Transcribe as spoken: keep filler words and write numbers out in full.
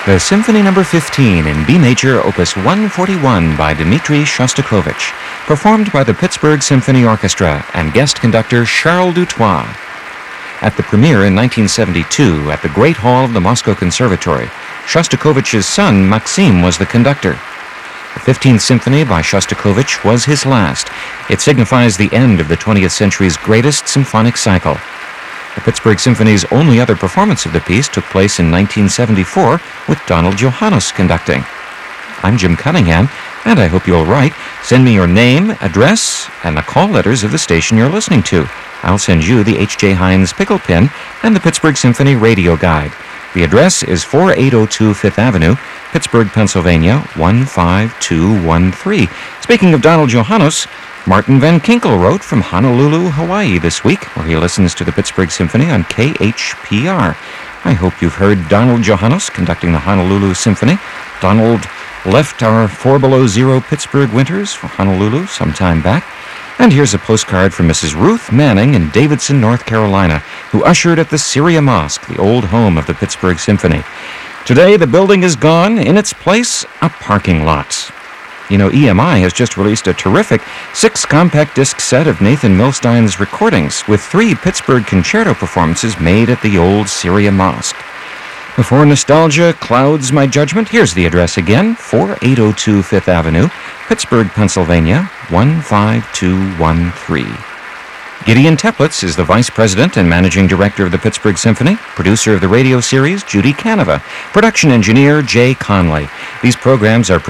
The Symphony Number fifteen in B Major, Opus one forty-one by Dmitri Shostakovich, performed by the Pittsburgh Symphony Orchestra and guest conductor Charles Dutoit. At the premiere in nineteen seventy-two at the Great Hall of the Moscow Conservatory, Shostakovich's son Maxim was the conductor. The fifteenth Symphony by Shostakovich was his last. It signifies the end of the twentieth century's greatest symphonic cycle. The Pittsburgh Symphony's only other performance of the piece took place in nineteen seventy-four with Donald Johannes conducting. I'm Jim Cunningham, and I hope you'll write. Send me your name, address, and the call letters of the station you're listening to. I'll send you the H J Heinz pickle pin and the Pittsburgh Symphony radio guide. The address is forty-eight oh two Fifth Avenue, Pittsburgh, Pennsylvania, one five two one three. Speaking of Donald Johannes, Martin Van Kinkel wrote from Honolulu, Hawaii this week, where he listens to the Pittsburgh Symphony on K H P R. I hope you've heard Donald Johannes conducting the Honolulu Symphony. Donald left our four below zero Pittsburgh winters for Honolulu some time back. And here's a postcard from Missus Ruth Manning in Davidson, North Carolina, who ushered at the Syria Mosque, the old home of the Pittsburgh Symphony. Today, the building is gone. In its place, a parking lot. You know, E M I has just released a terrific six-compact disc set of Nathan Milstein's recordings with three Pittsburgh concerto performances made at the old Syria Mosque. Before nostalgia clouds my judgment, here's the address again, forty-eight oh two Fifth Avenue, Pittsburgh, Pennsylvania, one five two one three. Gideon Teplitz is the Vice President and Managing Director of the Pittsburgh Symphony, producer of the radio series, Judy Canova, production engineer, Jay Conley. These programs are